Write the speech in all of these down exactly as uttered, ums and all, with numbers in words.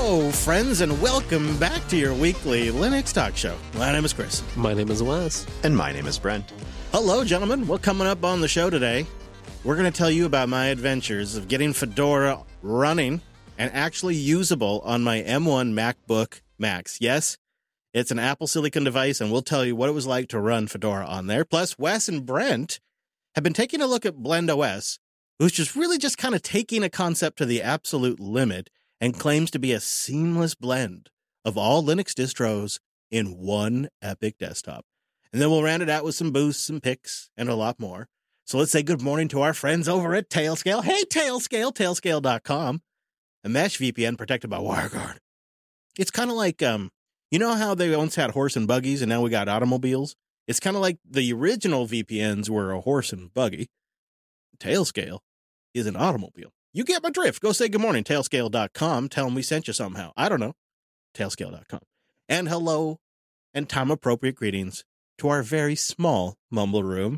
Hello, friends, and welcome back to your weekly Linux Talk Show. My name is Chris. My name is Wes. And my name is Brent. Hello, gentlemen. Well, coming up on the show today, we're going to tell you about my adventures of getting Fedora running and actually usable on my M one MacBook Max. Yes, it's an Apple Silicon device, and we'll tell you what it was like to run Fedora on there. Plus, Wes and Brent have been taking a look at BlendOS, who's just really just kind of taking a concept to the absolute limit and claims to be a seamless blend of all Linux distros in one epic desktop. And then we'll round it out with some boosts and picks and a lot more. So let's say good morning to our friends over at Tailscale. Hey, Tailscale, tailscale dot com. A mesh V P N protected by WireGuard. It's kind of like, um, you know how they once had horse and buggies and now we got automobiles? It's kind of like the original V P Ns were a horse and buggy. Tailscale is an automobile. You get my drift. Go say good morning, tailscale dot com. Tell them we sent you somehow. I don't know. tailscale dot com. And hello and time-appropriate greetings to our very small mumble room.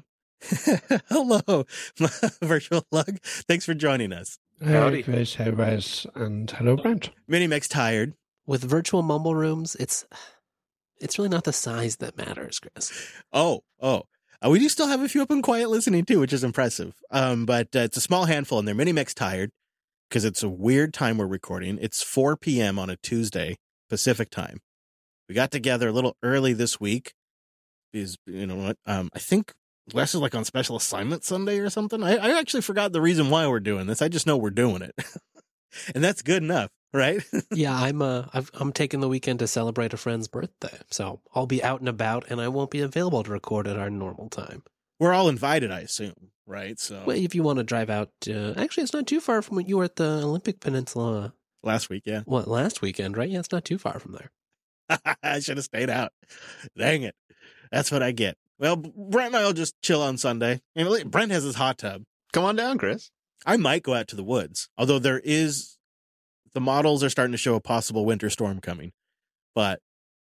Hello, Virtual Lug. Thanks for joining us. Howdy. Hey, Chris. Hey, Wes. And hello, Brent. Minimix tired. With virtual mumble rooms, it's it's really not the size that matters, Chris. Oh, oh. Uh, we do still have a few up and quiet listening, too, which is impressive. Um, but uh, it's a small handful, and they're Minimix tired because it's a weird time we're recording. It's four p.m. on a Tuesday, Pacific time. We got together a little early this week because, you know what, um, I think Wes is like on special assignment Sunday or something. I, I actually forgot the reason why we're doing this. I just know we're doing it. And that's good enough, right? Yeah, I'm uh, I've, I'm taking the weekend to celebrate a friend's birthday. So I'll be out and about, and I won't be available to record at our normal time. We're all invited, I assume, right? So, well, if you want to drive out, uh, actually, it's not too far from when you were at the Olympic Peninsula. Last week, yeah. What, last weekend, right? Yeah, it's not too far from there. I should have stayed out. Dang it. That's what I get. Well, Brent and I will just chill on Sunday. And Brent has his hot tub. Come on down, Chris. I might go out to the woods, although there is, the models are starting to show a possible winter storm coming. But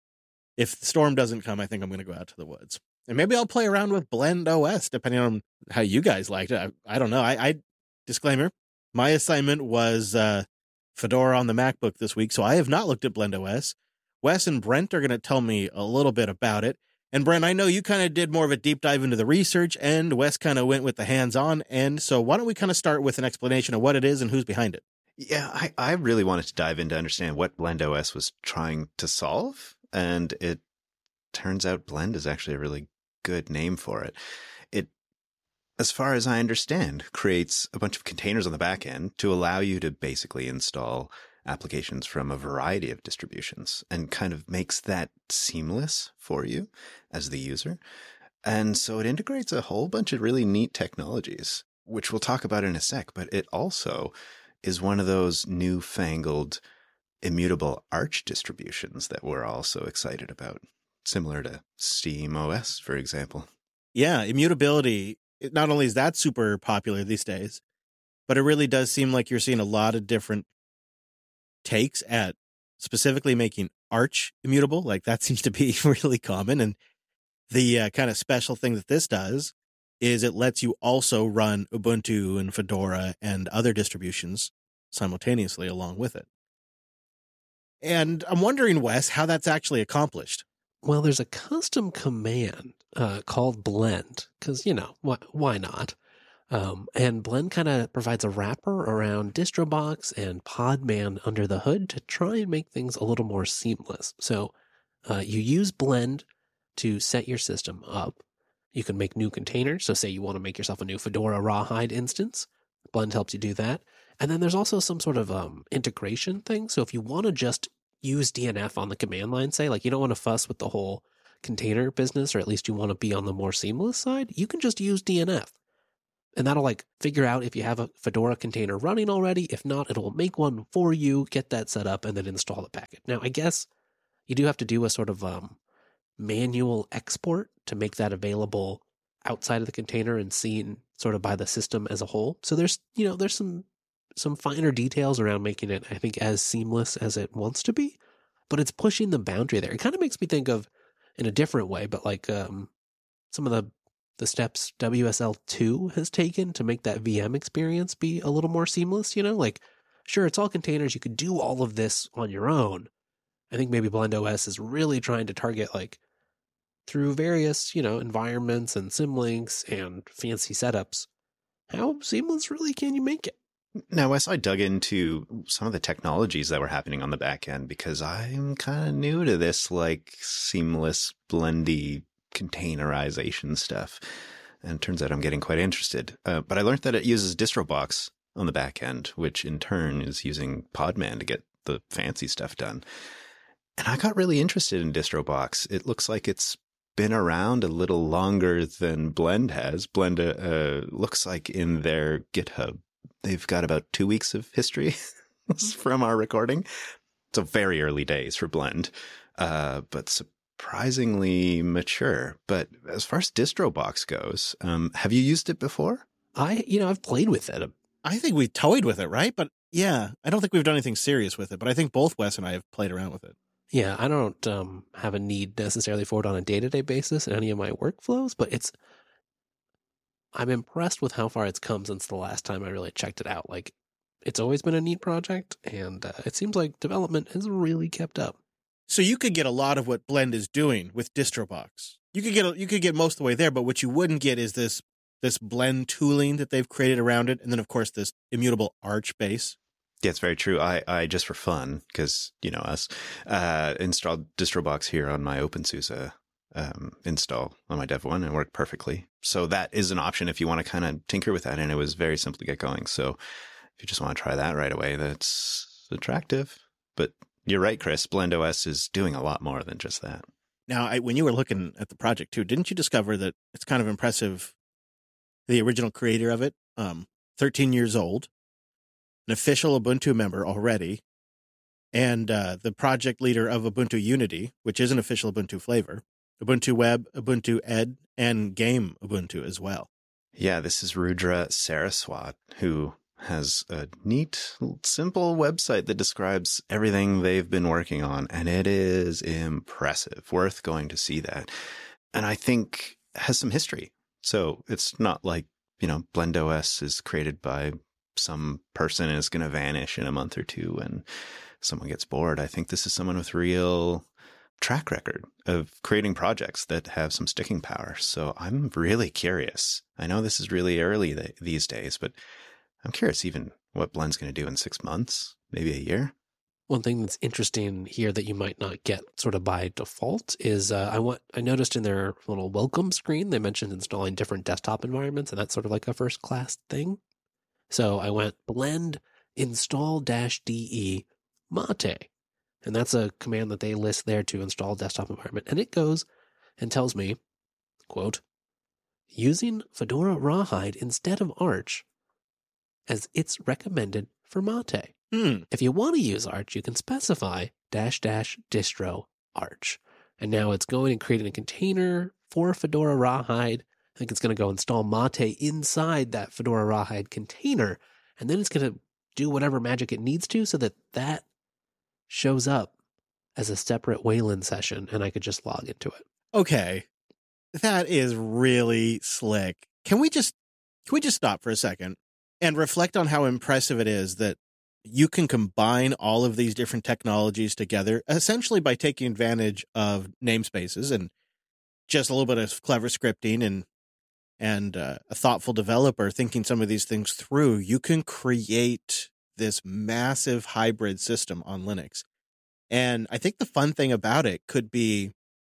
if the storm doesn't come, I think I'm going to go out to the woods. And maybe I'll play around with BlendOS, depending on how you guys liked it. I, I don't know. I, I disclaimer, my assignment was uh, Fedora on the MacBook this week, so I have not looked at BlendOS. Wes and Brent are going to tell me a little bit about it. And Brent, I know you kind of did more of a deep dive into the research, and Wes kind of went with the hands-on end. So why don't we kind of start with an explanation of what it is and who's behind it? Yeah, I, I really wanted to dive in to understand what BlendOS was trying to solve. And it turns out Blend is actually a really good name for it. It, as far as I understand, creates a bunch of containers on the back end to allow you to basically install applications from a variety of distributions and kind of makes that seamless for you as the user. And so it integrates a whole bunch of really neat technologies, which we'll talk about in a sec, but it also is one of those newfangled immutable Arch distributions that we're all so excited about, similar to SteamOS, for example. Yeah, immutability, it, not only is that super popular these days, but it really does seem like you're seeing a lot of different takes at specifically making Arch immutable. Like that seems to be really common. And the uh, kind of special thing that this does is it lets you also run Ubuntu and Fedora and other distributions simultaneously along with it. And I'm wondering, Wes, how that's actually accomplished. Well, there's a custom command uh, called blend, because, you know, wh- why not? Um, and Blend kind of provides a wrapper around DistroBox and Podman under the hood to try and make things a little more seamless. So uh, you use Blend to set your system up. You can make new containers. So say you want to make yourself a new Fedora Rawhide instance. Blend helps you do that. And then there's also some sort of um, integration thing. So if you want to just use D N F on the command line, say, like you don't want to fuss with the whole container business, or at least you want to be on the more seamless side, you can just use D N F. And that'll like figure out if you have a Fedora container running already. If not, it'll make one for you, get that set up, and then install the package. Now, I guess you do have to do a sort of um, manual export to make that available outside of the container and seen sort of by the system as a whole. So there's, you know, there's some some finer details around making it, I think, as seamless as it wants to be. But it's pushing the boundary there. It kind of makes me think of, in a different way, but like um, some of the the steps W S L two has taken to make that V M experience be a little more seamless, you know, like sure, it's all containers. You could do all of this on your own. I think maybe BlendOS is really trying to target, like, through various, you know, environments and symlinks and fancy setups, how seamless really can you make it? Now, Wes, I dug into some of the technologies that were happening on the back end because I'm kind of new to this, like, seamless, blendy containerization stuff. And it turns out I'm getting quite interested. Uh, but I learned that it uses DistroBox on the back end, which in turn is using Podman to get the fancy stuff done. And I got really interested in DistroBox. It looks like it's been around a little longer than Blend has. Blend uh, uh, looks like in their GitHub, they've got about two weeks of history from our recording. So very early days for Blend, uh, but surprisingly mature. But as far as DistroBox goes, um, have you used it before? I, you know, I've played with it. I think we toyed with it, right? But yeah, I don't think we've done anything serious with it. But I think both Wes and I have played around with it. Yeah, I don't um, have a need necessarily for it on a day-to-day basis in any of my workflows, but it's, I'm impressed with how far it's come since the last time I really checked it out. Like, it's always been a neat project, and uh, it seems like development has really kept up. So you could get a lot of what Blend is doing with DistroBox. You could get a, you could get most of the way there, but what you wouldn't get is this this Blend tooling that they've created around it, and then of course this immutable Arch base. Yeah, it's very true. I, I just for fun, because, you know, us, uh, installed DistroBox here on my OpenSUSE um, install on my Dev one, and it worked perfectly. So that is an option if you want to kind of tinker with that, and it was very simple to get going. So if you just want to try that right away, that's attractive. But you're right, Chris, BlendOS is doing a lot more than just that. Now, I, when you were looking at the project too, didn't you discover that it's kind of impressive, the original creator of it, um, thirteen years old, an official Ubuntu member already, and uh, the project leader of Ubuntu Unity, which is an official Ubuntu flavor, Ubuntu Web, Ubuntu Ed, and Game Ubuntu as well. Yeah, this is Rudra Saraswat, who has a neat, simple website that describes everything they've been working on, and it is impressive. Worth going to see that. And I think has some history. So it's not like, you know, BlendOS is created by some person and is going to vanish in a month or two and someone gets bored. I think this is someone with real track record of creating projects that have some sticking power. So I'm really curious. I know this is really early th- these days, but I'm curious even what Blend's going to do in six months, maybe a year. One thing that's interesting here that you might not get sort of by default is uh, I want I noticed in their little welcome screen, they mentioned installing different desktop environments, and that's sort of like a first class thing. So I went blend install dash de mate, and that's a command that they list there to install desktop environment. And it goes and tells me, quote, using Fedora Rawhide instead of Arch as it's recommended for Mate. Hmm. If you want to use Arch, you can specify dash dash distro Arch. And now it's going and creating a container for Fedora Rawhide. I think it's going to go install Mate inside that Fedora Rawhide container. And then it's going to do whatever magic it needs to so that that shows up as a separate Wayland session and I could just log into it. Okay. That is really slick. Can we just, can we just stop for a second and reflect on how impressive it is that you can combine all of these different technologies together, essentially by taking advantage of namespaces and just a little bit of clever scripting and and uh, a thoughtful developer thinking some of these things through. You can create this massive hybrid system on Linux. And I think the fun thing about it could be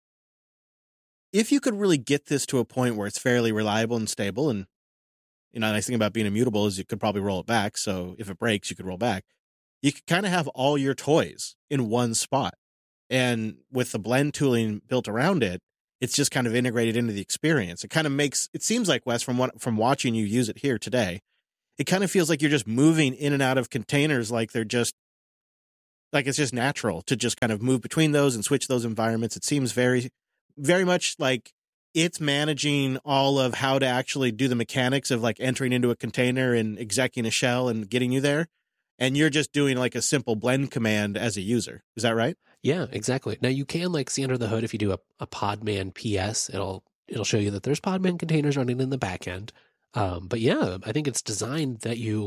if you could really get this to a point where it's fairly reliable and stable, and you know, the nice thing about being immutable is you could probably roll it back. So if it breaks, you could roll back. You could kind of have all your toys in one spot. And with the blend tooling built around it, it's just kind of integrated into the experience. It kind of makes, it seems like, Wes, from what, from watching you use it here today, it kind of feels like you're just moving in and out of containers like they're just, like it's just natural to just kind of move between those and switch those environments. It seems very, very much like it's managing all of how to actually do the mechanics of like entering into a container and executing a shell and getting you there. And you're just doing like a simple blend command as a user. Is that right? Yeah, exactly. Now you can like see under the hood if you do a, a Podman P S, it'll it'll show you that there's Podman containers running in the back end. Um, but yeah, I think it's designed that you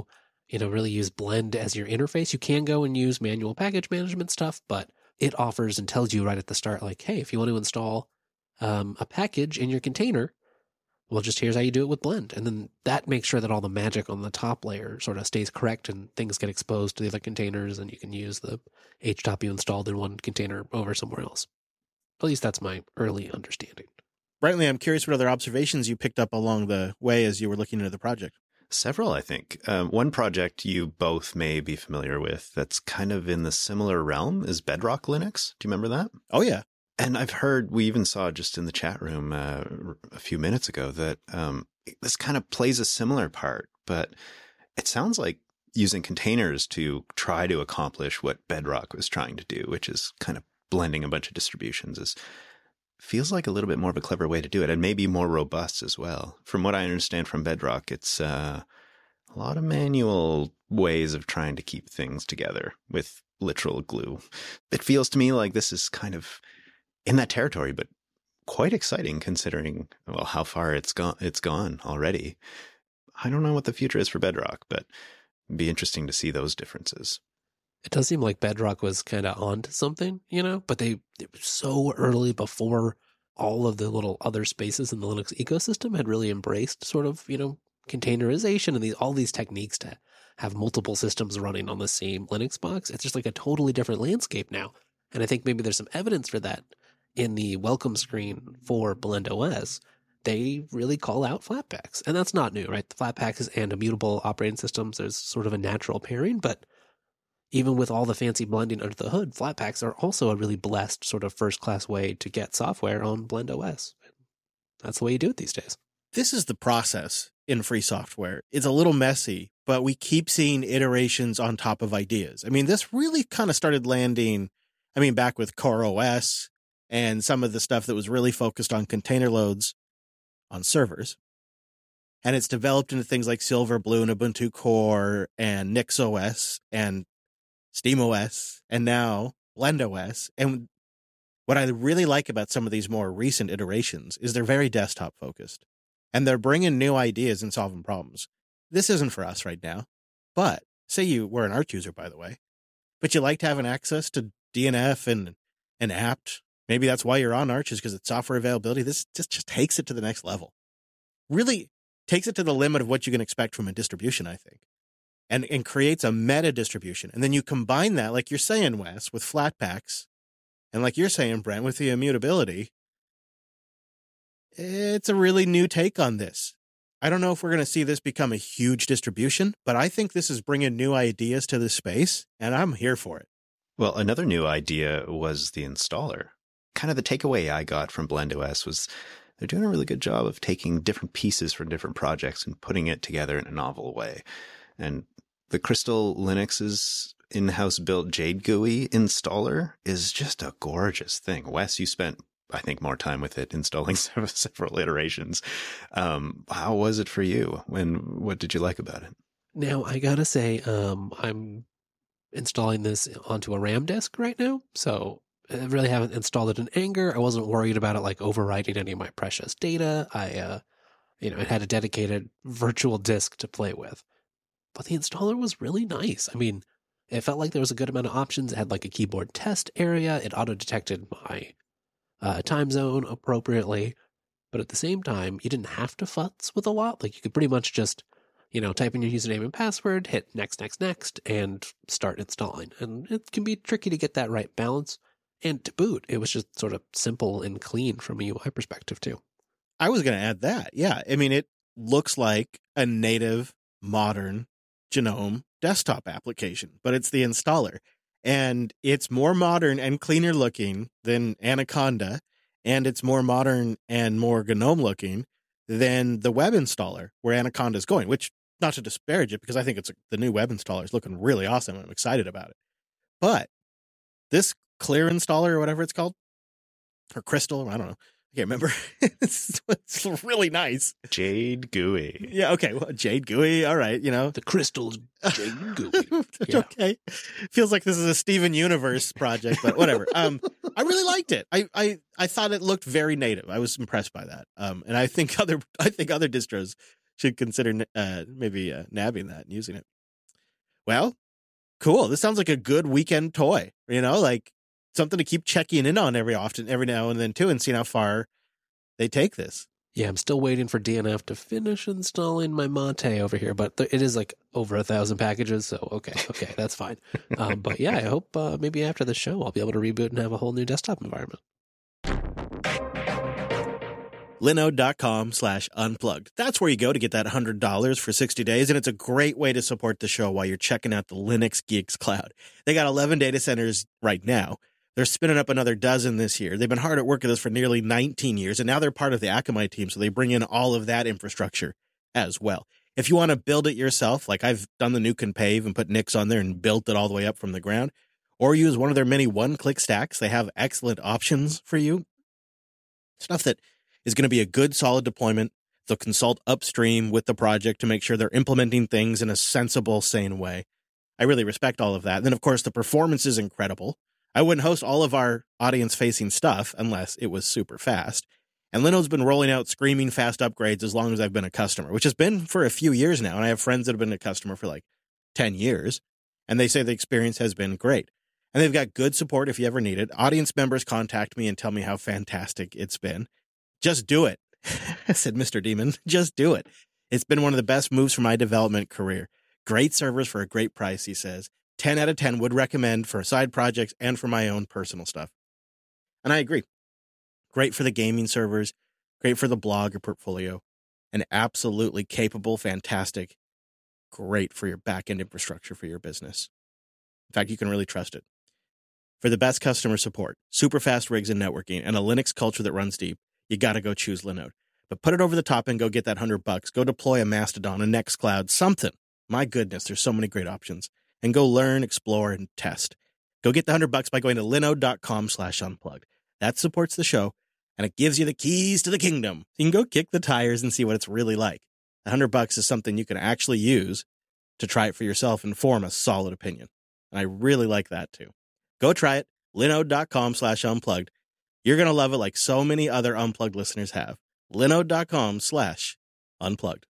you know, really use Blend as your interface. You can go and use manual package management stuff, but it offers and tells you right at the start, like, hey, if you want to install um, a package in your container, well, just here's how you do it with Blend. And then that makes sure that all the magic on the top layer sort of stays correct and things get exposed to the other containers, and you can use the H top you installed in one container over somewhere else. At least that's my early understanding. Brantley, I'm curious what other observations you picked up along the way as you were looking into the project. Several, I think. Um, one project you both may be familiar with that's kind of in the similar realm is Bedrock Linux. Do you remember that? Oh, yeah. And I've heard, we even saw just in the chat room uh, a few minutes ago that um, this kind of plays a similar part, but it sounds like using containers to try to accomplish what Bedrock was trying to do, which is kind of blending a bunch of distributions, is feels like a little bit more of a clever way to do it, and maybe more robust as well. From what I understand from Bedrock, it's uh, a lot of manual ways of trying to keep things together with literal glue. It feels to me like this is kind of in that territory, but quite exciting considering, well, how far it's gone, it's gone already. I don't know what the future is for Bedrock, but it'd be interesting to see those differences. It does seem like Bedrock was kind of onto something, you know, but they, they were so early before all of the little other spaces in the Linux ecosystem had really embraced sort of, you know, containerization and these, all these techniques to have multiple systems running on the same Linux box. It's just like a totally different landscape now. And I think maybe there's some evidence for that in the welcome screen for BlendOS. They really call out Flatpaks, and that's not new, right? The Flatpaks and immutable operating systems, there's sort of a natural pairing, but even with all the fancy blending under the hood, Flatpaks are also a really blessed sort of first-class way to get software on BlendOS. That's the way you do it these days. This is the process in free software. It's a little messy, but we keep seeing iterations on top of ideas. I mean, this really kind of started landing, I mean, back with CoreOS and some of the stuff that was really focused on container loads on servers. And it's developed into things like Silverblue and Ubuntu Core and NixOS and SteamOS and now BlendOS. And what I really like about some of these more recent iterations is they're very desktop focused and they're bringing new ideas and solving problems. This isn't for us right now, but say you were an Arch user, by the way, but you liked having access to D N F and, and apt. Maybe that's why you're on Arch, is because it's software availability. This just, just takes it to the next level. Really takes it to the limit of what you can expect from a distribution, I think. And, and creates a meta distribution. And then you combine that, like you're saying, Wes, with Flatpaks. And like you're saying, Brent, with the immutability. It's a really new take on this. I don't know if we're going to see this become a huge distribution, but I think this is bringing new ideas to the space, and I'm here for it. Well, another new idea was the installer. Kind of the takeaway I got from BlendOS was they're doing a really good job of taking different pieces from different projects and putting it together in a novel way. And the Crystal Linux's in-house built Jade G U I installer is just a gorgeous thing. Wes, you spent, I think, more time with it installing several iterations. Um, how was it for you? And what did you like about it? Now, I gotta say, um, I'm installing this onto a RAM disk right now, so I really haven't installed it in anger. I wasn't worried about it like overwriting any of my precious data. I, uh, you know, it had a dedicated virtual disk to play with. But the installer was really nice. I mean, it felt like there was a good amount of options. It had like a keyboard test area. It auto-detected my uh, time zone appropriately. But at the same time, you didn't have to futz with a lot. Like you could pretty much just, you know, type in your username and password, hit next, next, next, and start installing. And it can be tricky to get that right balance. And to boot, it was just sort of simple and clean from a U I perspective, too. I was going to add that. Yeah. I mean, it looks like a native, modern GNOME desktop application, but it's the installer. And it's more modern and cleaner looking than Anaconda. And it's more modern and more GNOME looking than the web installer where Anaconda is going, which, not to disparage it, because I think it's a, the new web installer is looking really awesome. And I'm excited about it. But this Clear installer or whatever it's called, or Crystal, I don't know. I can't remember. it's, it's really nice. Jade G U I. Yeah, okay. Well, Jade G U I. All right, you know. The Crystal's Jade G U I. Yeah. Okay. Feels like this is a Steven Universe project, but whatever. Um, I really liked it. I, I, I thought it looked very native. I was impressed by that. Um, and I think other I think other distros should consider uh, maybe uh, nabbing that and using it. Well, cool. This sounds like a good weekend toy, you know, like something to keep checking in on every often, every now and then too, and seeing how far they take this. Yeah, I'm still waiting for D N F to finish installing my Mate over here, but th- it is like over a thousand packages, so okay, okay, that's fine. Um, but yeah, I hope uh, maybe after the show I'll be able to reboot and have a whole new desktop environment. Linode.com slash unplugged. That's where you go to get that one hundred dollars for sixty days, and it's a great way to support the show while you're checking out the Linux Geeks Cloud. They got eleven data centers right now. They're spinning up another dozen this year. They've been hard at work at this for nearly nineteen years, and now they're part of the Akamai team, so they bring in all of that infrastructure as well. If you want to build it yourself, like I've done the Nuke and Pave and put Nix on there and built it all the way up from the ground, or use one of their many one-click stacks, they have excellent options for you. Stuff that is going to be a good, solid deployment. They'll consult upstream with the project to make sure they're implementing things in a sensible, sane way. I really respect all of that. And then, of course, the performance is incredible. I wouldn't host all of our audience-facing stuff unless it was super fast. And Linode's been rolling out screaming fast upgrades as long as I've been a customer, which has been for a few years now. And I have friends that have been a customer for like ten years. And they say the experience has been great. And they've got good support if you ever need it. Audience members contact me and tell me how fantastic it's been. Just do it, said Mister Demon. Just do it. It's been one of the best moves for my development career. Great servers for a great price, he says. ten out of ten would recommend for side projects and for my own personal stuff. And I agree. Great for the gaming servers, great for the blog or portfolio, and absolutely capable, fantastic, great for your back-end infrastructure for your business. In fact, you can really trust it. For the best customer support, super fast rigs and networking, and a Linux culture that runs deep, you got to go choose Linode. But put it over the top and go get that hundred bucks. Go deploy a Mastodon, a Nextcloud, something. My goodness, there's so many great options. And go learn, explore, and test. Go get the hundred bucks by going to linode.com slash unplugged. That supports the show, and it gives you the keys to the kingdom. You can go kick the tires and see what it's really like. The hundred bucks is something you can actually use to try it for yourself and form a solid opinion. And I really like that too. Go try it. Linode.com slash unplugged. You're going to love it like so many other Unplugged listeners have. Linode.com slash unplugged.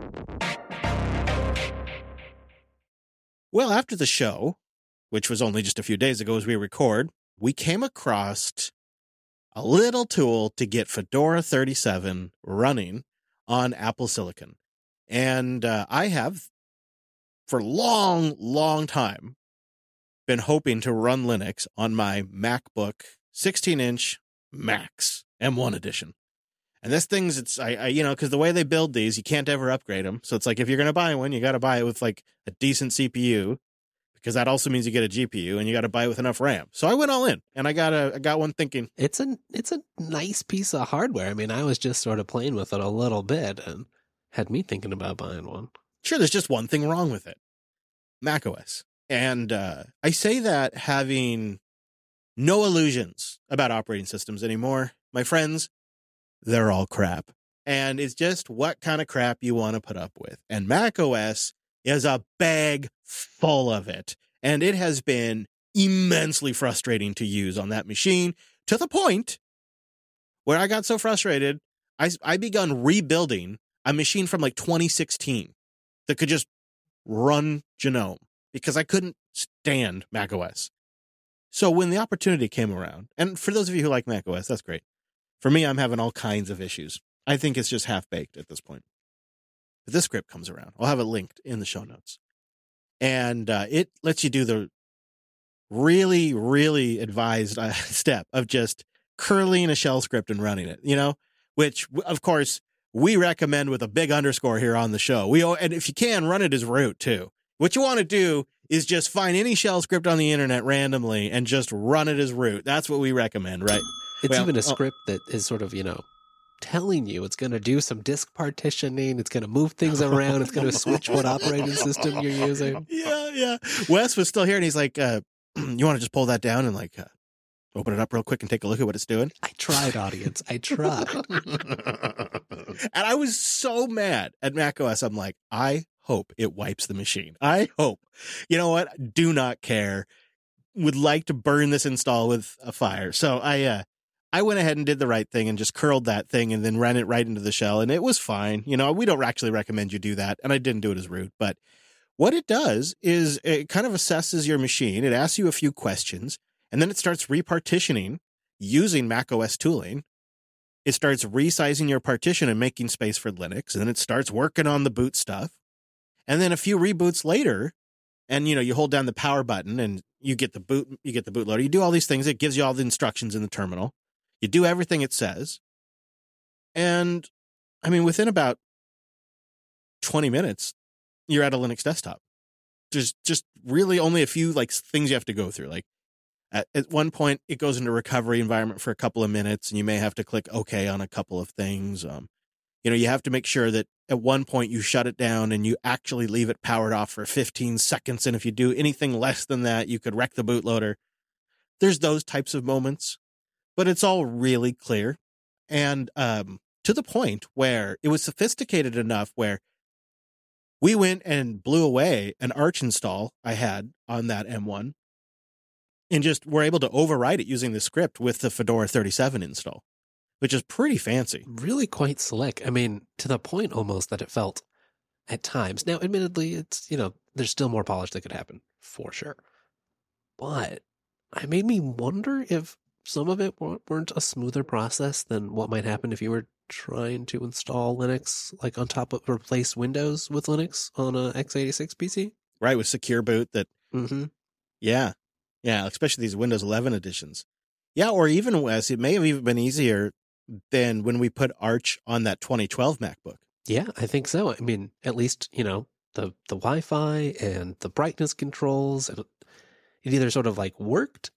Well, after the show, which was only just a few days ago as we record, we came across a little tool to get Fedora thirty-seven running on Apple Silicon. And uh, I have, for a long, long time, been hoping to run Linux on my MacBook sixteen-inch Max M one edition. And this thing's, it's, I, I you know, because the way they build these, you can't ever upgrade them. So it's like, if you're going to buy one, you got to buy it with like a decent C P U, because that also means you get a G P U, and you got to buy it with enough RAM. So I went all in, and I got a, I got one thinking. It's a, it's a nice piece of hardware. I mean, I was just sort of playing with it a little bit and had me thinking about buying one. Sure, there's just one thing wrong with it. macOS. And uh, I say that having no illusions about operating systems anymore. My friends, they're all crap. And it's just what kind of crap you want to put up with. And macOS is a bag full of it. And it has been immensely frustrating to use on that machine, to the point where I got so frustrated, I, I begun rebuilding a machine from like twenty sixteen that could just run GNOME, because I couldn't stand macOS. So when the opportunity came around, and for those of you who like macOS, that's great. For me, I'm having all kinds of issues. I think it's just half-baked at this point. But this script comes around. I'll have it linked in the show notes. And uh, it lets you do the really, really advised uh, step of just curling a shell script and running it, you know, which, of course, we recommend with a big underscore here on the show. We And if you can, run it as root, too. What you want to do is just find any shell script on the internet randomly and just run it as root. That's what we recommend, right? It's well, even a oh. script that is sort of, you know, telling you it's going to do some disk partitioning. It's going to move things around. It's going to switch what operating system you're using. Yeah, yeah. Wes was still here, and he's like, uh, you want to just pull that down and like uh, open it up real quick and take a look at what it's doing? I tried, audience. I tried. And I was so mad at macOS. I'm like, I hope it wipes the machine. I hope. You know what? Do not care. Would like to burn this install with a fire. So I, uh, I went ahead and did the right thing and just curled that thing and then ran it right into the shell, and it was fine. You know, we don't actually recommend you do that, and I didn't do it as root, but What it does is it kind of assesses your machine. It asks you a few questions, and then it starts repartitioning using macOS tooling. It starts resizing your partition and making space for Linux, and then it starts working on the boot stuff. And then a few reboots later, and you know, you hold down the power button and you get the boot, you get the bootloader. You do all these things. It gives you all the instructions in the terminal. You do everything it says. And I mean, within about twenty minutes, you're at a Linux desktop. There's just really only a few like things you have to go through. Like at, at one point, it goes into recovery environment for a couple of minutes, and you may have to click OK on a couple of things. Um, you know, you have to make sure that at one point you shut it down and you actually leave it powered off for fifteen seconds. And if you do anything less than that, you could wreck the bootloader. There's those types of moments, but it's all really clear. And um, to the point where it was sophisticated enough where we went and blew away an Arch install I had on that M one and just were able to override it using the script with the Fedora thirty-seven install, which is pretty fancy. Really quite slick. I mean, to the point almost that it felt at times. Now, admittedly, it's, you know, there's still more polish that could happen for sure. But it made me wonder if some of it weren't a smoother process than what might happen if you were trying to install Linux, like on top of replace Windows with Linux on a x eighty-six P C. Right, with Secure Boot that, mm-hmm. yeah, yeah, especially these Windows eleven editions. Yeah, or even, Wes, it may have even been easier than when we put Arch on that twenty twelve MacBook. Yeah, I think so. I mean, at least, you know, the, the Wi-Fi and the brightness controls, it, it either sort of like worked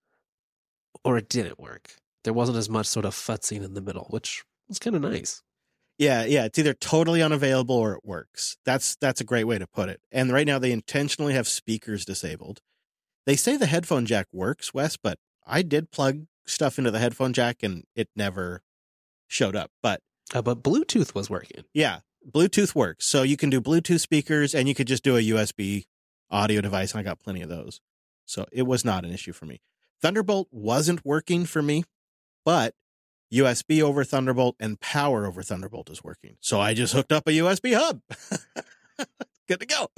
or it didn't work. There wasn't as much sort of futzing in the middle, which was kind of nice. Yeah, yeah, it's either totally unavailable or it works. That's that's a great way to put it. And right now they intentionally have speakers disabled. They say the headphone jack works, Wes, but I did plug stuff into the headphone jack and it never showed up. But uh, but Bluetooth was working. Yeah, Bluetooth works. So you can do Bluetooth speakers and you could just do a U S B audio device, and I got plenty of those. So it was not an issue for me. Thunderbolt wasn't working for me, but U S B over Thunderbolt and power over Thunderbolt is working. So I just hooked up a U S B hub. Good to go.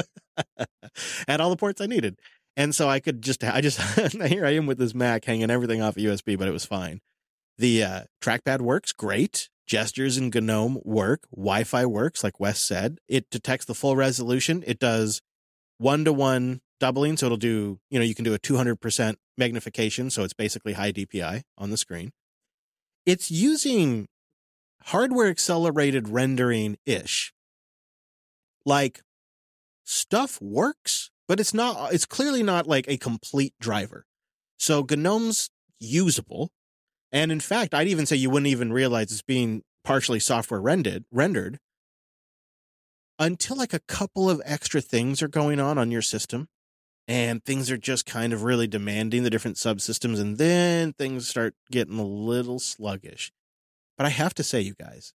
Had all the ports I needed. And so I could just, I just, here I am with this Mac hanging everything off of U S B, but it was fine. The uh, trackpad works great. Gestures in GNOME work. Wi-Fi works, like Wes said. It detects the full resolution. It does one-to-one doubling. So it'll do, you know, you can do a two hundred percent magnification. So it's basically high D P I on the screen. It's using hardware accelerated rendering-ish. Like, stuff works, but it's not, it's clearly not like a complete driver. So GNOME's usable. And in fact, I'd even say you wouldn't even realize it's being partially software rendered, rendered until like a couple of extra things are going on on your system. And things are just kind of really demanding the different subsystems. And then things start getting a little sluggish. But I have to say, you guys,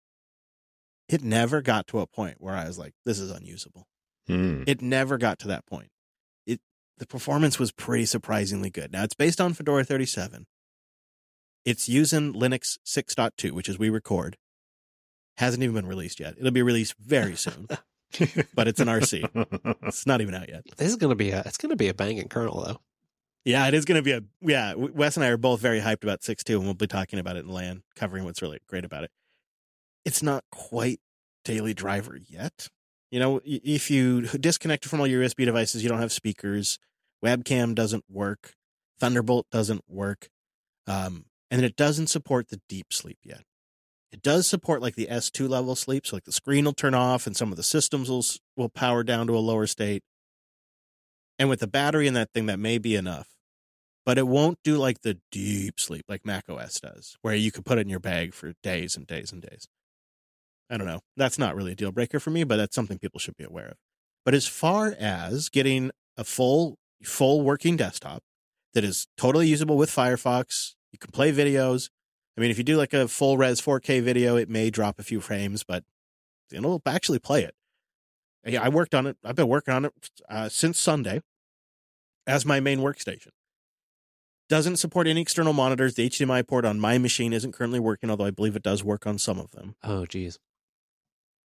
it never got to a point where I was like, this is unusable. Mm. It never got to that point. It The performance was pretty surprisingly good. Now, it's based on Fedora thirty-seven. It's using Linux six point two, which is we record. Hasn't even been released yet. It'll be released very soon. But it's an R C. It's not even out yet. This is going to be a, it's going to be a banging kernel, though. Yeah, it is going to be a, yeah, Wes and I are both very hyped about six point two, and we'll be talking about it in LAN, covering what's really great about it. It's not quite daily driver yet. You know, if you disconnect from all your U S B devices, you don't have speakers. Webcam doesn't work. Thunderbolt doesn't work. Um, and it doesn't support the deep sleep yet. It does support like the S two level sleep. So like the screen will turn off and some of the systems will, will power down to a lower state. And with the battery in that thing, that may be enough. But it won't do like the deep sleep like macOS does, where you could put it in your bag for days and days and days. I don't know. That's not really a deal breaker for me, but that's something people should be aware of. But as far as getting a full, full working desktop that is totally usable with Firefox, you can play videos. I mean, if you do like a full res four K video, it may drop a few frames, but it'll actually play it. Yeah, I worked on it. I've been working on it uh, since Sunday as my main workstation. Doesn't support any external monitors. The H D M I port on my machine isn't currently working, although I believe it does work on some of them. Oh, geez.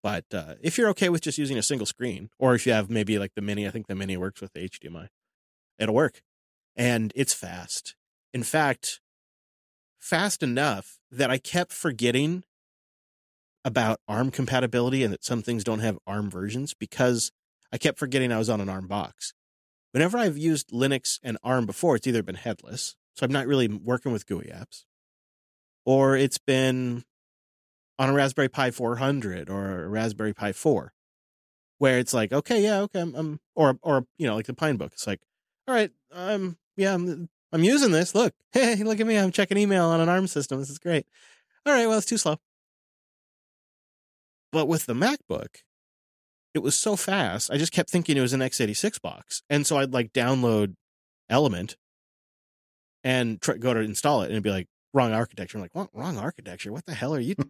But uh, if you're okay with just using a single screen, or if you have maybe like the Mini, I think the Mini works with the H D M I, it'll work. And it's fast. In fact, fast enough that I kept forgetting about ARM compatibility and that some things don't have ARM versions because I kept forgetting I was on an ARM box. Whenever I've used Linux and ARM before, it's either been headless, so I'm not really working with G U I apps, or it's been on a Raspberry Pi four hundred or a Raspberry Pi four, where it's like, okay, yeah, okay, I'm, I'm or or you know, like the Pinebook. It's like, all right, um, yeah, I'm I'm using this. Look, hey, look at me, I'm checking email on an ARM system. This is great. All right, well, it's too slow. But with the MacBook, it was so fast. I just kept thinking it was an x eighty-six box, and so I'd like download Element and try, go to install it, and it'd be like, wrong architecture. I'm like, what? Wrong architecture? What the hell are you?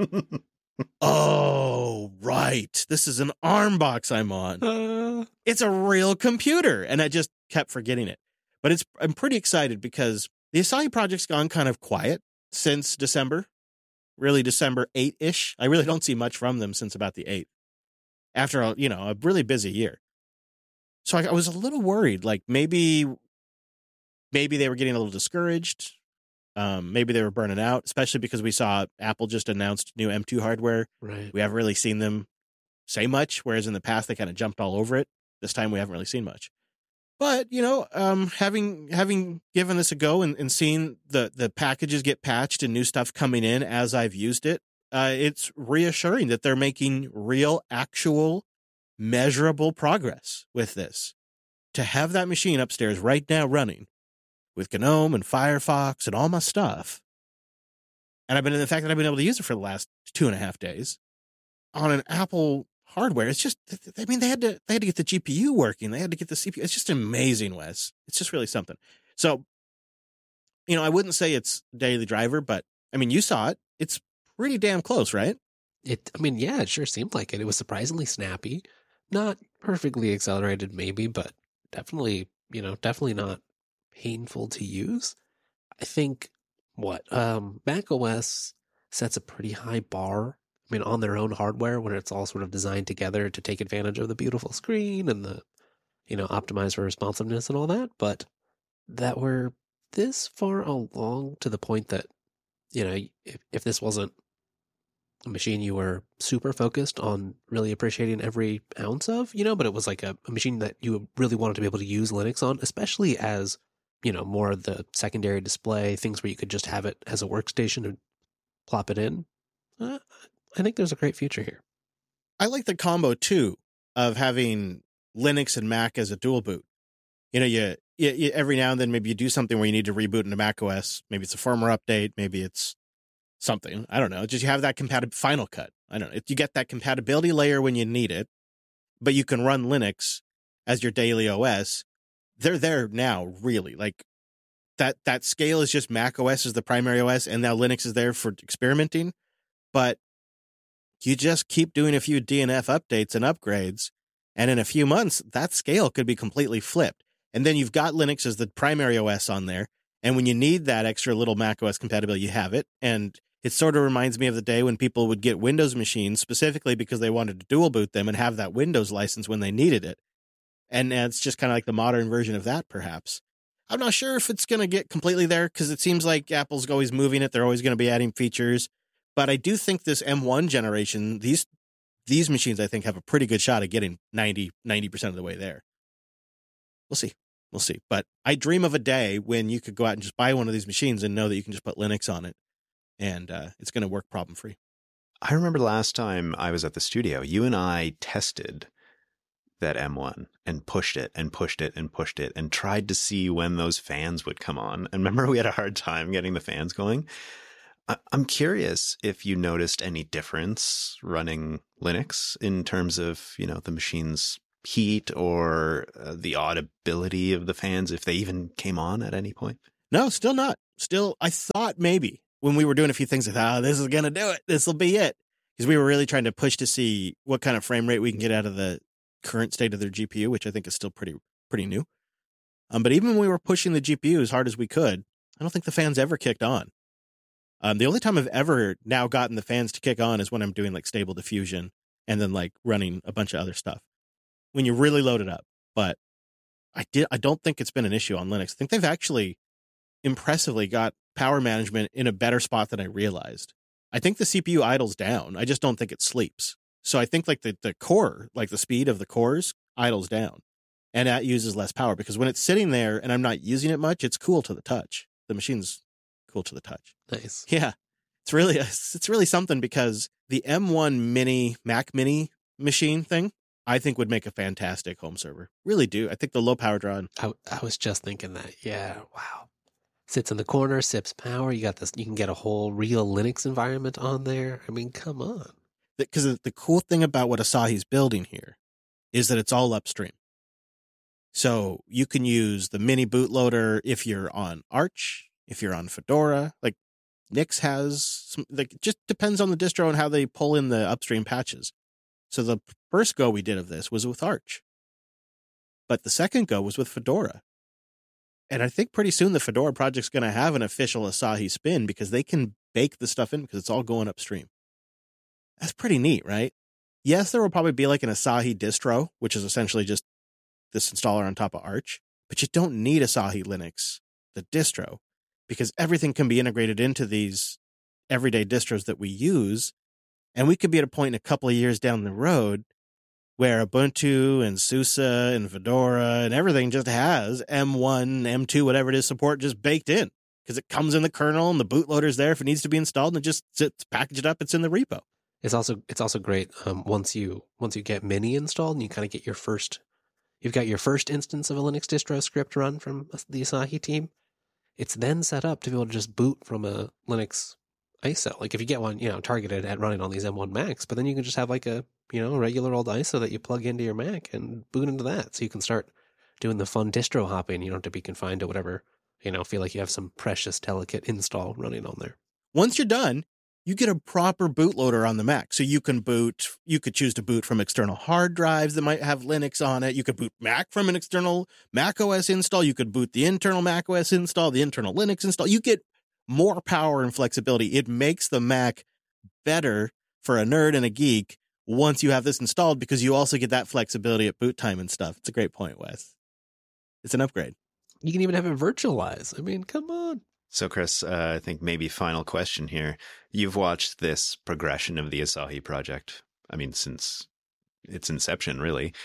Oh, right. This is an ARM box I'm on. Uh... It's a real computer. And I just kept forgetting it. But it's I'm pretty excited because the Asahi project's gone kind of quiet since December, really December eighth-ish. I really don't see much from them since about the eighth, after a, you know, a really busy year. So I, I was a little worried, like maybe, maybe they were getting a little discouraged. Um, maybe they were burning out, especially because we saw Apple just announced new M two hardware. Right. We haven't really seen them say much, whereas in the past they kind of jumped all over it. This time we haven't really seen much. But, you know, um, having having given this a go and, and seen the, the packages get patched and new stuff coming in as I've used it, uh, it's reassuring that they're making real, actual, measurable progress with this. To have that machine upstairs right now running with GNOME and Firefox and all my stuff. And I've been in the fact that I've been able to use it for the last two and a half days on an Apple hardware. It's just, I mean, they had to, they had to get the G P U working. They had to get the C P U. It's just amazing, Wes. It's just really something. So, you know, I wouldn't say it's daily driver, but I mean, you saw it. It's pretty damn close, right? It, I mean, yeah, it sure seemed like it. It was surprisingly snappy, not perfectly accelerated maybe, but definitely, you know, definitely not painful to use. I think what um Mac O S sets a pretty high bar. I mean, on their own hardware, when it's all sort of designed together to take advantage of the beautiful screen and the, you know, optimize for responsiveness and all that. But that we're this far along to the point that, you know, if, if this wasn't a machine you were super focused on really appreciating every ounce of, you know, but it was like a, a machine that you really wanted to be able to use Linux on, especially as, you know, more of the secondary display, things where you could just have it as a workstation and plop it in. Uh, I think there's a great future here. I like the combo, too, of having Linux and Mac as a dual boot. You know, you, you, you every now and then maybe you do something where you need to reboot into Mac O S. Maybe it's a firmware update. Maybe it's something. I don't know. Just you have that compatible Final Cut. I don't know. You get that compatibility layer when you need it, but you can run Linux as your daily O S. They're there now, really. Like that that scale is just Mac O S is the primary O S, and now Linux is there for experimenting. But you just keep doing a few D N F updates and upgrades, and in a few months, that scale could be completely flipped. And then you've got Linux as the primary O S on there, and when you need that extra little Mac O S compatibility, you have it. And it sort of reminds me of the day when people would get Windows machines specifically because they wanted to dual boot them and have that Windows license when they needed it. And it's just kind of like the modern version of that, perhaps. I'm not sure if it's going to get completely there because it seems like Apple's always moving it. They're always going to be adding features. But I do think this M one generation, these these machines, I think, have a pretty good shot at getting ninety, ninety percent of the way there. We'll see. We'll see. But I dream of a day when you could go out and just buy one of these machines and know that you can just put Linux on it. And uh, it's going to work problem-free. I remember last time I was at the studio, you and I tested that M one and pushed it and pushed it and pushed it and tried to see when those fans would come on. And remember, we had a hard time getting the fans going. I- I'm curious if you noticed any difference running Linux in terms of, you know, the machine's heat or uh, the audibility of the fans, if they even came on at any point. No, still not. Still, I thought maybe when we were doing a few things, I thought, oh, this is going to do it. This will be it. Because we were really trying to push to see what kind of frame rate we can get out of the current state of their G P U, which I think is still pretty pretty new. Um, but even when we were pushing the G P U as hard as we could, I don't think the fans ever kicked on. Um, the only time I've ever now gotten the fans to kick on is when I'm doing like Stable Diffusion and then like running a bunch of other stuff when you really load it up. But I did. I don't think it's been an issue on Linux. I think they've actually impressively got power management in a better spot than I realized. I think the C P U idles down. I just don't think it sleeps. So I think like the, the core, like the speed of the cores idles down, and that uses less power because when it's sitting there and I'm not using it much, it's cool to the touch. The machine's cool to the touch. Nice. Yeah. It's really, it's really something because the M one Mini, Mac Mini machine thing, I think would make a fantastic home server. Really do. I think the low power draw. I, I was just thinking that. Yeah. Wow. Sits in the corner, sips power. You got this. You can get a whole real Linux environment on there. I mean, come on. Because the, the cool thing about what Asahi's building here is that it's all upstream. So you can use the mini bootloader if you're on Arch, if you're on Fedora. Like Nix has some, like, it just depends on the distro and how they pull in the upstream patches. So the first go we did of this was with Arch, but the second go was with Fedora. And I think pretty soon the Fedora project's going to have an official Asahi spin because they can bake the stuff in because it's all going upstream. That's pretty neat, right? Yes, there will probably be like an Asahi distro, which is essentially just this installer on top of Arch, but you don't need Asahi Linux, the distro, because everything can be integrated into these everyday distros that we use. And we could be at a point in a couple of years down the road where Ubuntu and SUSE and Fedora and everything just has M one, M two, whatever it is, support just baked in because it comes in the kernel and the bootloader's there if it needs to be installed and it just sits packaged up. It's in the repo. It's also it's also great um, once you once you get Mini installed and you kind of get your first you've got your first instance of a Linux distro script run from the Asahi team. It's then set up to be able to just boot from a Linux I S O. Like if you get one, you know, targeted at running on these M one Macs, but then you can just have like a, you know, regular old I S O that you plug into your Mac and boot into that. So you can start doing the fun distro hopping. You don't have to be confined to whatever, you know, feel like you have some precious delicate install running on there. Once you're done, you get a proper bootloader on the Mac. So you can boot, you could choose to boot from external hard drives that might have Linux on it. You could boot Mac from an external Mac O S install. You could boot the internal Mac O S install, the internal Linux install. You get more power and flexibility. It makes the Mac better for a nerd and a geek once you have this installed because you also get that flexibility at boot time and stuff. It's a great point, Wes. It's an upgrade. You can even have it virtualize. I mean, come on. So, Chris, uh, I think maybe final question here. You've watched this progression of the Asahi project, I mean, since its inception, really.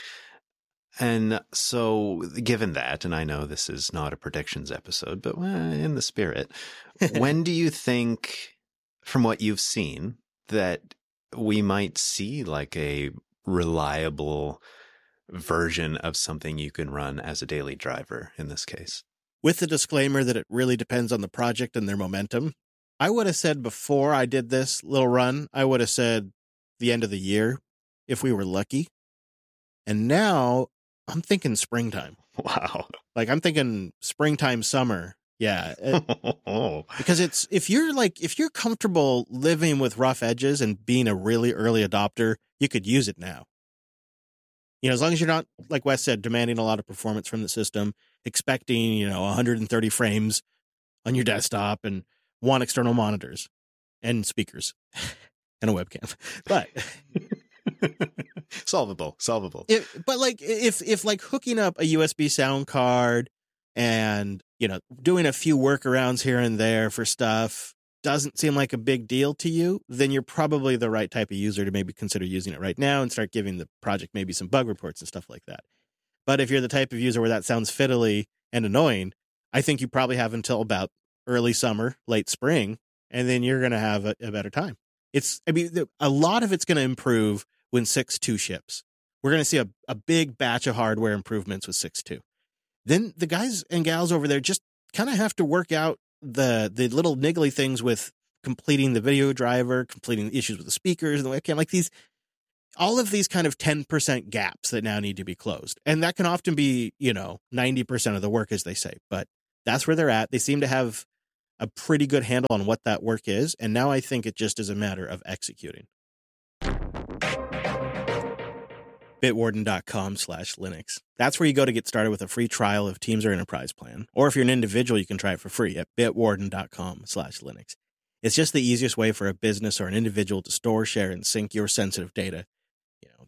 And so, given that, and I know this is not a predictions episode, but well, in the spirit, when do you think, from what you've seen, that we might see like a reliable version of something you can run as a daily driver in this case? With the disclaimer that it really depends on the project and their momentum, I would have said before I did this little run, I would have said the end of the year if we were lucky. And now I'm thinking springtime. Wow. Like I'm thinking springtime, summer. Yeah. It, because it's, if you're like, if you're comfortable living with rough edges and being a really early adopter, you could use it now. You know, as long as you're not, like Wes said, demanding a lot of performance from the system, expecting, you know, one hundred thirty frames on your desktop and one external monitors and speakers and a webcam. But solvable, solvable. It, but like if, if like hooking up a U S B sound card and, you know, doing a few workarounds here and there for stuff doesn't seem like a big deal to you, then you're probably the right type of user to maybe consider using it right now and start giving the project maybe some bug reports and stuff like that. But if you're the type of user where that sounds fiddly and annoying, I think you probably have until about early summer, late spring, and then you're going to have a, a better time. It's, I mean, a lot of it's going to improve when six point two ships. We're going to see a, a big batch of hardware improvements with six point two. Then the guys and gals over there just kind of have to work out the the little niggly things with completing the video driver, completing the issues with the speakers and the webcam, like these, all of these kind of ten percent gaps that now need to be closed. And that can often be, you know, ninety percent of the work, as they say, but that's where they're at. They seem to have a pretty good handle on what that work is. And now I think it just is a matter of executing. Bitwarden.com slash Linux. That's where you go to get started with a free trial of Teams or Enterprise plan. Or if you're an individual, you can try it for free at bitwarden.com slash Linux. It's just the easiest way for a business or an individual to store, share, and sync your sensitive data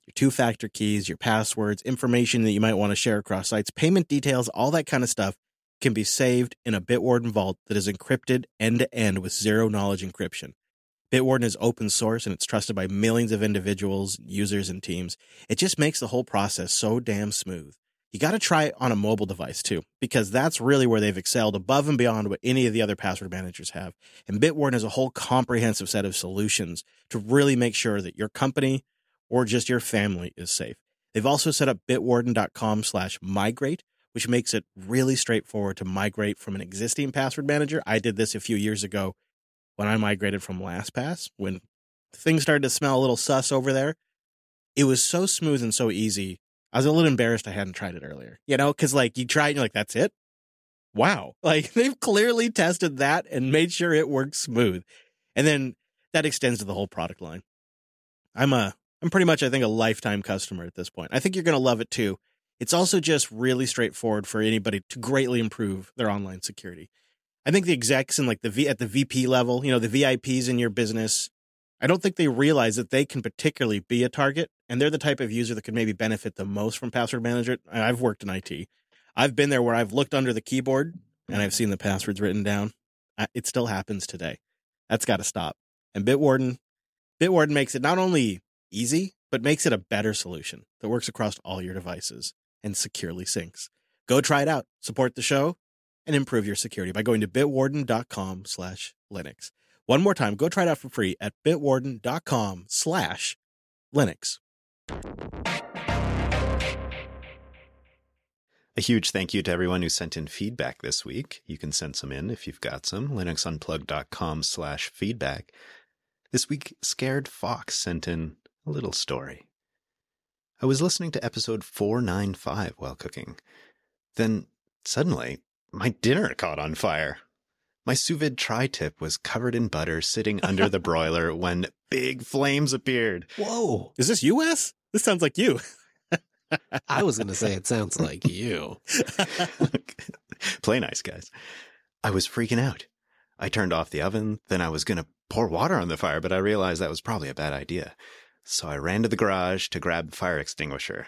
your two-factor keys, your passwords, information that you might want to share across sites, payment details, all that kind of stuff can be saved in a Bitwarden vault that is encrypted end-to-end with zero-knowledge encryption. Bitwarden is open source, and it's trusted by millions of individuals, users, and teams. It just makes the whole process so damn smooth. You got to try it on a mobile device, too, because that's really where they've excelled above and beyond what any of the other password managers have. And Bitwarden has a whole comprehensive set of solutions to really make sure that your company or just your family is safe. They've also set up bitwarden.com slash migrate, which makes it really straightforward to migrate from an existing password manager. I did this a few years ago when I migrated from LastPass, when things started to smell a little sus over there. It was so smooth and so easy. I was a little embarrassed I hadn't tried it earlier, you know, because like you try it and you're like, that's it? Wow. Like they've clearly tested that and made sure it works smooth. And then that extends to the whole product line. I'm a, I'm pretty much, I think, a lifetime customer at this point. I think you're going to love it too. It's also just really straightforward for anybody to greatly improve their online security. I think the execs and like the V at the V P level, you know, the V I Ps in your business, I don't think they realize that they can particularly be a target, and they're the type of user that could maybe benefit the most from password manager. I've worked in I T. I've been there where I've looked under the keyboard and I've seen the passwords written down. It still happens today. That's got to stop. And Bitwarden, Bitwarden makes it not only easy, but makes it a better solution that works across all your devices and securely syncs. Go try it out. Support the show and improve your security by going to bitwarden.com slash Linux. One more time, go try it out for free at bitwarden.com slash Linux. A huge thank you to everyone who sent in feedback this week. You can send some in if you've got some. linuxunplugged.com slash feedback. This week, Scared Fox sent in a little story. I was listening to episode four ninety-five while cooking. Then, suddenly, my dinner caught on fire. My sous vide tri-tip was covered in butter sitting under the broiler when big flames appeared. Whoa. Is this U S? This sounds like you. I was going to say it sounds like you. Play nice, guys. I was freaking out. I turned off the oven, then I was going to pour water on the fire, but I realized that was probably a bad idea. So I ran to the garage to grab the fire extinguisher.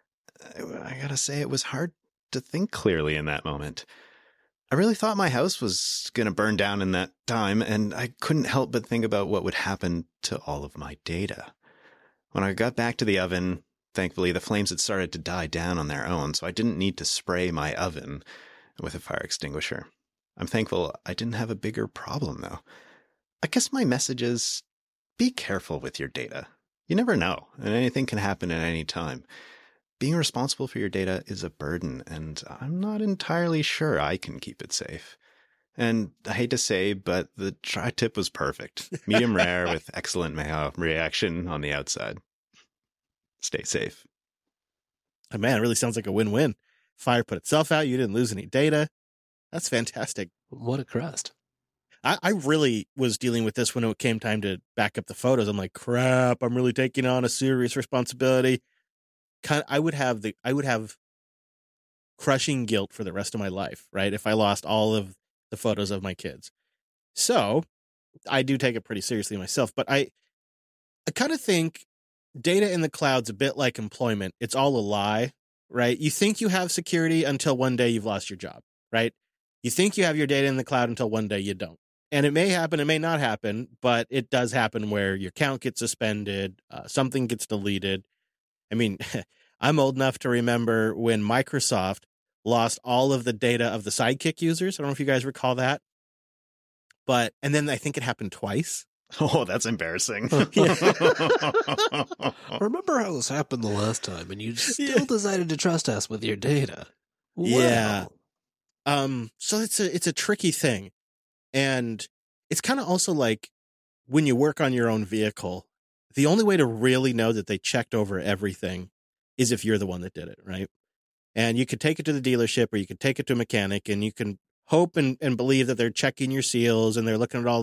I gotta say, it was hard to think clearly in that moment. I really thought my house was going to burn down in that time, and I couldn't help but think about what would happen to all of my data. When I got back to the oven, thankfully the flames had started to die down on their own, so I didn't need to spray my oven with a fire extinguisher. I'm thankful I didn't have a bigger problem, though. I guess my message is, be careful with your data. You never know, and anything can happen at any time. Being responsible for your data is a burden, and I'm not entirely sure I can keep it safe. And I hate to say, but the tri-tip was perfect. Medium rare with excellent mayo reaction on the outside. Stay safe. Oh, man, it really sounds like a win-win. Fire put itself out. You didn't lose any data. That's fantastic. What a crust. I, I really was dealing with this when it came time to back up the photos. I'm like, crap, I'm really taking on a serious responsibility. Kind of, I would have the I would have crushing guilt for the rest of my life, right? If I lost all of the photos of my kids. So I do take it pretty seriously myself, but I I kind of think data in the cloud's a bit like employment. It's all a lie, right? You think you have security until one day you've lost your job, right? You think you have your data in the cloud until one day you don't. And it may happen, it may not happen, but it does happen where your account gets suspended, uh, something gets deleted. I mean, I'm old enough to remember when Microsoft lost all of the data of the Sidekick users. I don't know if you guys recall that. But, and then I think it happened twice. Oh, that's embarrassing. Remember how this happened the last time and you still Yeah. decided to trust us with your data? Yeah. Wow. Um, so it's a, it's a tricky thing. And it's kind of also like when you work on your own vehicle, the only way to really know that they checked over everything is if you're the one that did it, right? And you could take it to the dealership or you could take it to a mechanic and you can hope and, and believe that they're checking your seals and they're looking at all